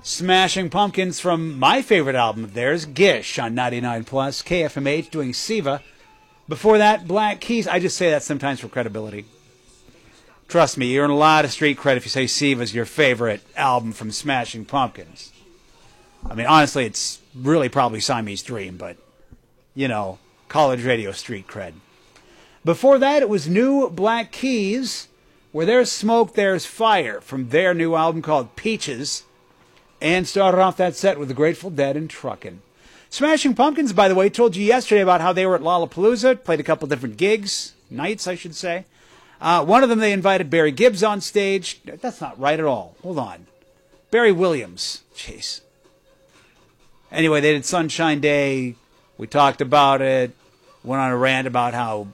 Smashing Pumpkins from my favorite album of theirs, Gish, on 99 Plus, KFMH, doing Siva. Before that, Black Keys. I just say that sometimes for credibility. Trust me, you earn a lot of street cred if you say Siva's your favorite album from Smashing Pumpkins. I mean, honestly, it's really probably Siamese Dream, but, you know, college radio street cred. Before that, it was New Black Keys, Where There's Smoke, There's Fire, from their new album called Peaches. And started off that set with the Grateful Dead and Truckin'. Smashing Pumpkins, by the way, told you yesterday about how they were at Lollapalooza, played a couple different nights, I should say. One of them, they invited Barry Gibbs on stage. That's not right at all. Hold on. Barry Williams. Jeez. Anyway, they did Sunshine Day. We talked about it. Went on a rant about how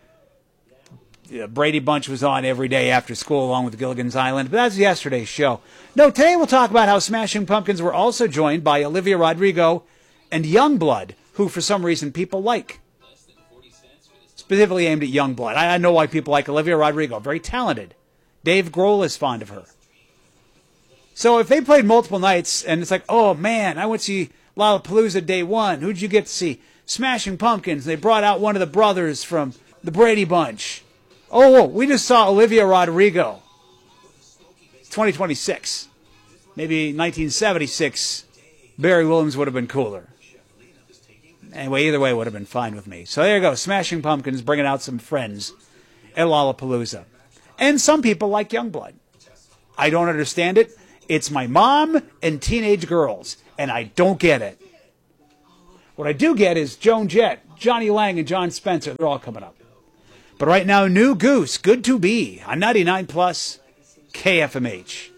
Brady Bunch was on every day after school along with Gilligan's Island. But that's yesterday's show. No, today we'll talk about how Smashing Pumpkins were also joined by Olivia Rodrigo and Youngblood, who for some reason people like. Specifically aimed at Youngblood. I know why people like Olivia Rodrigo. Very talented. Dave Grohl is fond of her. So if they played multiple nights and it's like, oh man, I went to see Lollapalooza day one. Who'd you get to see? Smashing Pumpkins. They brought out one of the brothers from the Brady Bunch. Oh, we just saw Olivia Rodrigo. 2026. Maybe 1976. Barry Williams would have been cooler. Anyway, either way would have been fine with me. So there you go. Smashing Pumpkins bringing out some friends at Lollapalooza. And some people like Youngblood. I don't understand it. It's my mom and teenage girls. And I don't get it. What I do get is Joan Jett, Johnny Lang, and John Spencer. They're all coming up. But right now, New Goose, Good to Be, on 99 Plus KFMH.